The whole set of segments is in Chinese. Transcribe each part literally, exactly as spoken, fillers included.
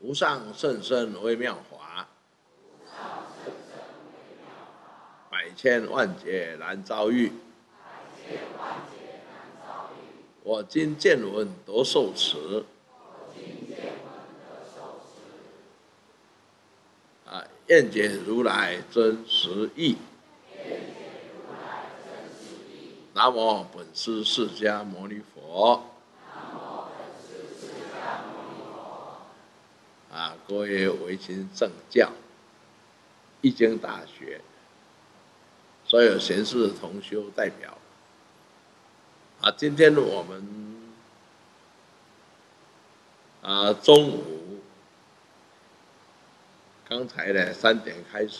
无上甚深微妙法，百千万劫难遭遇。我今见闻得受持，啊，愿解如来真实义。南无本师释迦牟尼佛。啊，各位维新正教、易经大学所有贤士同修代表，啊，今天我们啊中午刚才呢三点开始，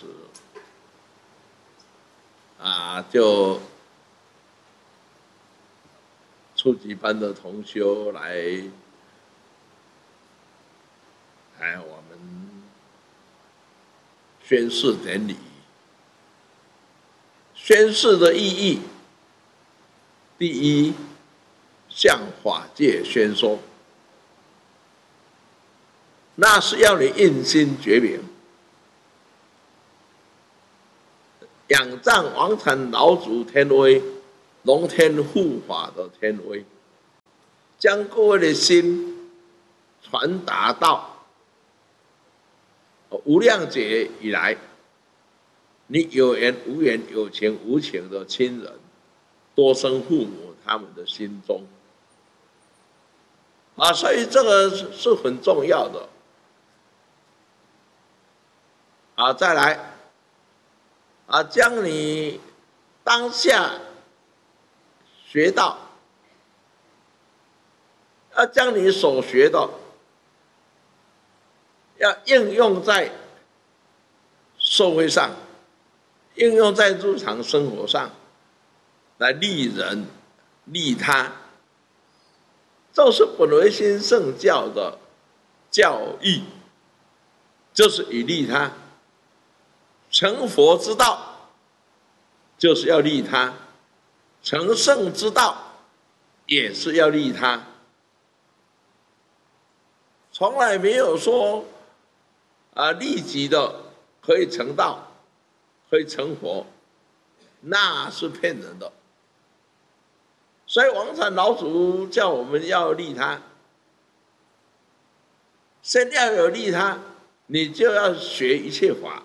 啊就初级班的同修来。哎，我们宣誓典礼，宣誓的意义，第一，向法界宣说，那是要你印心觉明，仰仗王禅老祖天威，龙天护法的天威，将各位的心传达到无量劫以来，你有缘无缘、有情无情的亲人、多生父母他们的心中，啊，所以这个是很重要的。啊，再来，啊，将你当下学到，要将你所学的。要应用在社会上，应用在日常生活上，来利人利他，这是本维新圣教的教义，就是以利他。成佛之道就是要利他，成圣之道也是要利他，从来没有说啊，立即的可以成道，可以成佛，那是骗人的。所以王禅老祖叫我们要利他，先要有利他，你就要学一切法。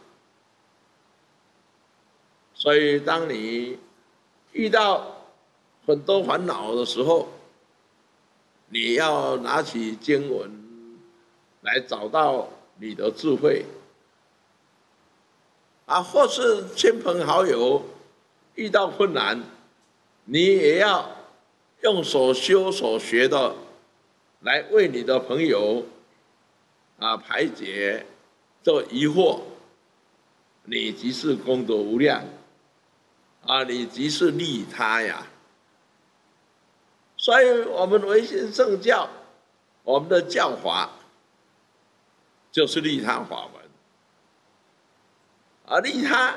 所以当你遇到很多烦恼的时候，你要拿起经文来找到你的智慧，啊，或是亲朋好友遇到困难，你也要用所修所学的来为你的朋友啊排解这疑惑，你即是功德无量，啊，你即是利他呀。所以我们维新圣教，我们的教法就是利他法门，而利他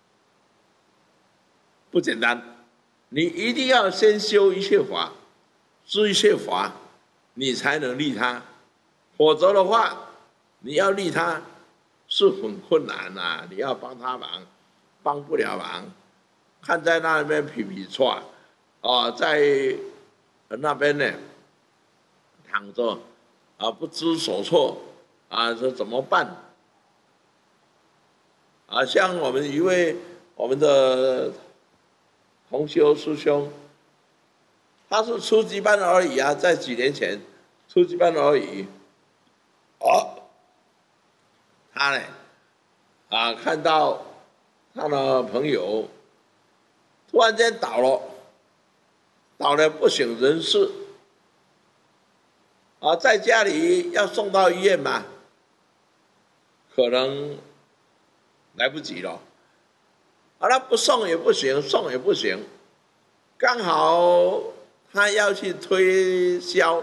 不简单，你一定要先修一切法，知一切法，你才能利他，否则的话，你要利他是很困难啊！你要帮他忙，帮不了忙，看在那边皮皮唰，啊，在那边呢躺着啊，不知所措。啊，这怎么办？啊，像我们一位我们的同修师兄，他是初级班而已啊，在几年前初级班而已。哦，他呢，啊，看到他的朋友突然间倒了，倒了不省人事，啊，在家里要送到医院嘛。可能来不及了，啊，那不送也不行，送也不行，刚好他要去推销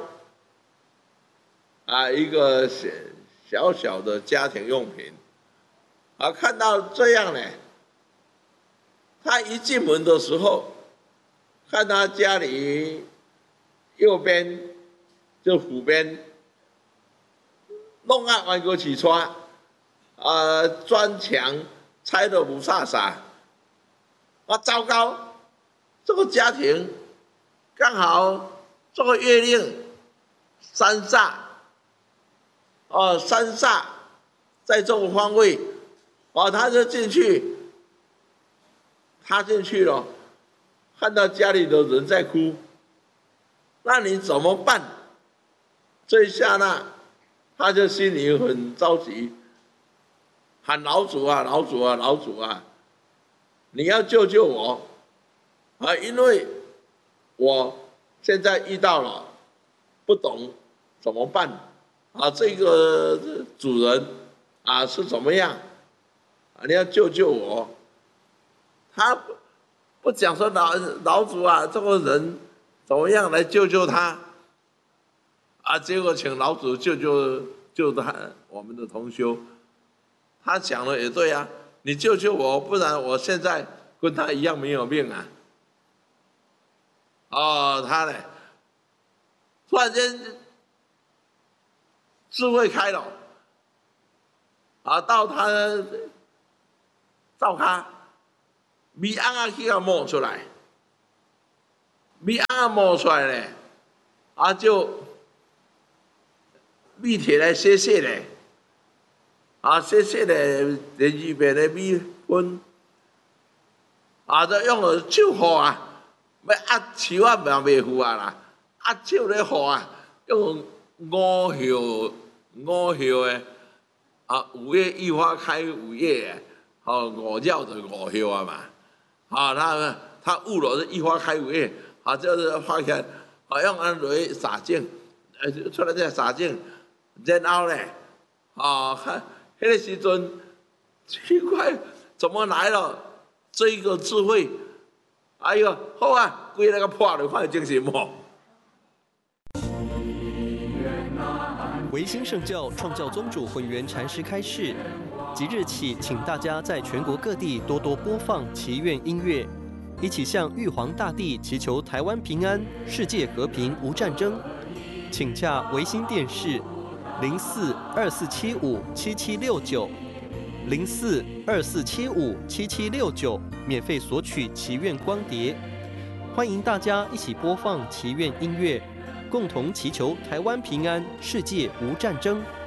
啊一个小小的家庭用品，啊，看到这样呢，他一进门的时候，看他家里右边就虎边弄啊弯过起穿，呃，砖墙拆得不飒飒，啊，糟糕，这个家庭刚好这个月令三煞，哦，三煞在这个方位，哦，他就进去，他进去了，看到家里的人在哭，那你怎么办？这一下呢，他就心里很着急，喊老祖啊，老祖啊，老祖啊，你要救救我啊！因为我现在遇到了，不懂怎么办啊？这个主人啊是怎么样啊？你要救救我！他不不讲说老老祖啊，这个人怎么样来救救他啊？结果请老祖救救救他我们的同修，他讲的也对啊，你救救我，不然我现在跟他一样没有命啊！哦，他呢，突然间智慧开了，啊，到他灶骹，米甕啊去啊摸出来，米甕啊摸出来咧，啊就米铁来洗洗咧，啊洗洗咧连预备的米粉，啊就用了手火啊。要压手啊，嘛袂赴啊啦！压手咧火啊，用五叶五叶的啊，五叶一花开五叶的，好五绕的五叶啊嘛，好他他误了是一花开五叶，好就是发起来，好用安落去洒净，呃出来再洒净，然后咧，啊，看那个时阵奇怪，怎么来了这个智慧？哎呦，好啊，规那个破了，看精神无？ 维新圣教创教宗主混元禅师开示，即日起，请大家在全国各地多多播放祈愿音乐，一起向玉皇大帝祈求台湾平安、世界和平、无战争。请洽维新电视零四二四七五七七六九。零四二四七五七七六九，免费索取祈愿光碟，欢迎大家一起播放祈愿音乐，共同祈求台湾平安，世界无战争。